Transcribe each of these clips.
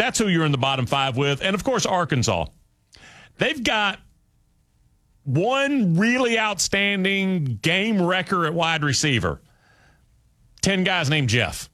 That's who you're in the bottom 5 with. And, of course, Arkansas. They've got one really outstanding game wrecker at wide receiver. 10 guys named Jeff.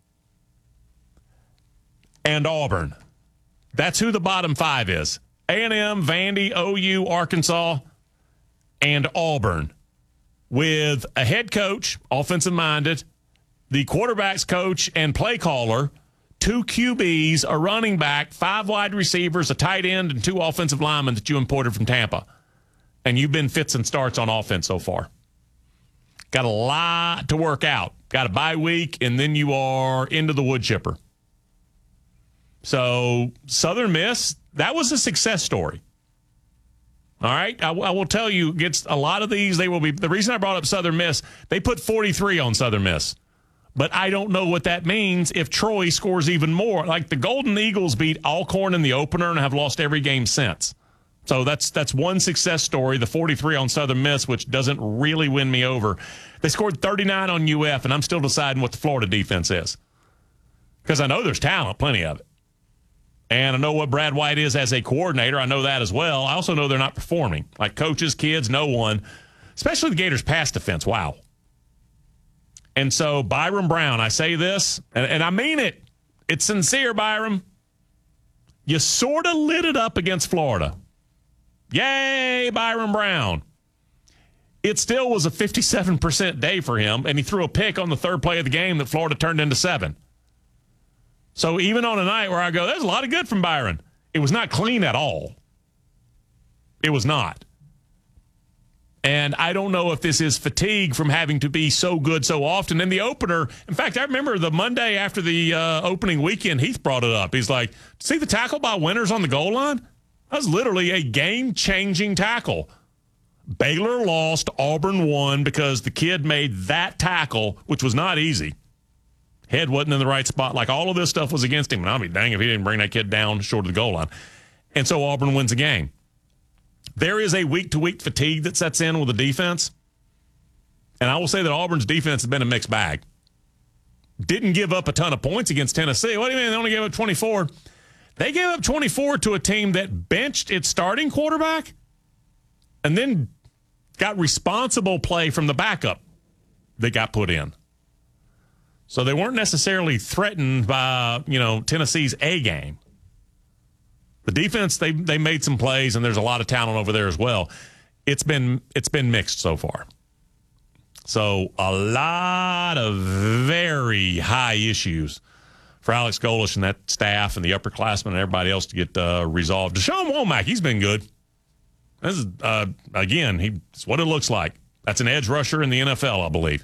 And Auburn. That's who the bottom 5 is. A&M, Vandy, OU, Arkansas, and Auburn. With a head coach, offensive-minded, the quarterback's coach and play caller, 2 QBs, a running back, 5 wide receivers, a tight end, and 2 offensive linemen that you imported from Tampa. And you've been fits and starts on offense so far. Got a lot to work out. Got a bye week, and then you are into the wood chipper. So Southern Miss, that was a success story. All right? I will tell you, against a lot of these, they will be. The reason I brought up Southern Miss, they put 43 on Southern Miss. But I don't know what that means if Troy scores even more. Like the Golden Eagles beat Alcorn in the opener and have lost every game since. So that's one success story, the 43 on Southern Miss, which doesn't really win me over. They scored 39 on UF, and I'm still deciding what the Florida defense is. Because I know there's talent, plenty of it. And I know what Brad White is as a coordinator. I know that as well. I also know they're not performing. Like coaches, kids, no one. Especially the Gators' pass defense. Wow. And so Byron Brown, I say this, and I mean it. It's sincere, Byron. You sort of lit it up against Florida. Yay, Byron Brown. It still was a 57% day for him, and he threw a pick on the 3rd play of the game that Florida turned into 7. So even on a night where I go, there's a lot of good from Byron, it was not clean at all. It was not. And I don't know if this is fatigue from having to be so good so often. In the opener, in fact, I remember the Monday after the opening weekend, Heath brought it up. He's like, see the tackle by Winters on the goal line? That was literally a game-changing tackle. Baylor lost, Auburn won because the kid made that tackle, which was not easy. Head wasn't in the right spot. Like all of this stuff was against him. And I'll be dang if he didn't bring that kid down short of the goal line. And so Auburn wins the game. There is a week-to-week fatigue that sets in with the defense. And I will say that Auburn's defense has been a mixed bag. Didn't give up a ton of points against Tennessee. What do you mean they only gave up 24? They gave up 24 to a team that benched its starting quarterback and then got responsible play from the backup that got put in. So they weren't necessarily threatened by, Tennessee's A game. The defense, they made some plays, and there's a lot of talent over there as well. It's been mixed so far. So a lot of very high issues for Alex Golesh and that staff and the upperclassmen and everybody else to get resolved. Deshaun Womack, he's been good. This is, again, it's what it looks like. That's an edge rusher in the NFL, I believe.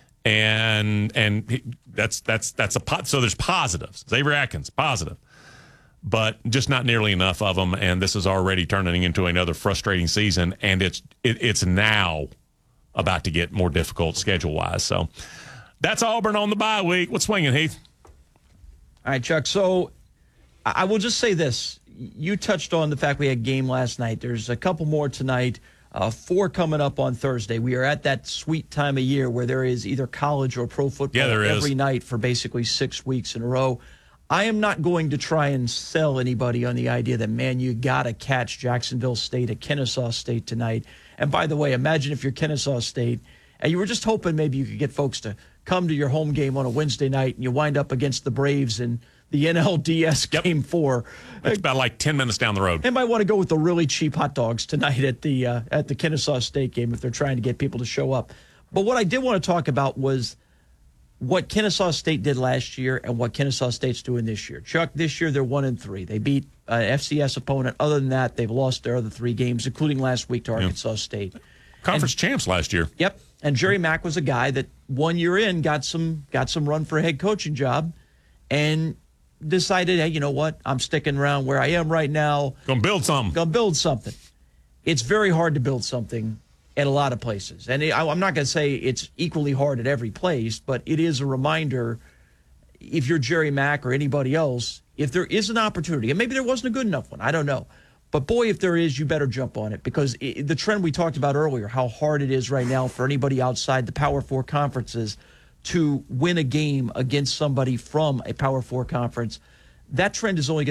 And that's so there's positives. Xavier Atkins, positive. But just not nearly enough of them, and this is already turning into another frustrating season, and it's now about to get more difficult schedule-wise. So that's Auburn on the bye week. What's swinging, Heath? All right, Chuck. So I will just say this. You touched on the fact we had a game last night. There's a couple more tonight, 4 coming up on Thursday. We are at that sweet time of year where there is either college or pro football every night for basically 6 weeks in a row. I am not going to try and sell anybody on the idea that, man, you got to catch Jacksonville State at Kennesaw State tonight. And by the way, imagine if you're Kennesaw State and you were just hoping maybe you could get folks to come to your home game on a Wednesday night and you wind up against the Braves in the NLDS Game 4. It's about like 10 minutes down the road. They might want to go with the really cheap hot dogs tonight at the Kennesaw State game if they're trying to get people to show up. But what I did want to talk about was what Kennesaw State did last year and what Kennesaw State's doing this year. Chuck, this year they're 1-3. They beat an FCS opponent. Other than that, they've lost their other 3 games, including last week to Arkansas State. Conference champs last year. Yep. And Jerry Mack was a guy that 1 year in got some run for a head coaching job and decided, hey, you know what? I'm sticking around where I am right now. Gonna build something. It's very hard to build something at a lot of places. And I'm not going to say it's equally hard at every place, but it is a reminder, if you're Jerry Mack or anybody else, if there is an opportunity, and maybe there wasn't a good enough one, I don't know. But, boy, if there is, you better jump on it because the trend we talked about earlier, how hard it is right now for anybody outside the Power 4 conferences to win a game against somebody from a Power 4 conference, that trend is only going